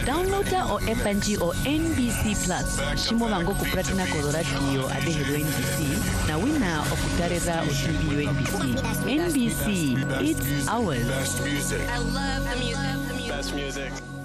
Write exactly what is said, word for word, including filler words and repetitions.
downloada o F N G o N B C Plus shimo vango kupratina koloratio adehero N B C na wina okutarera otv N B C. N B C, it's ours. Best music. I love the music. Best music.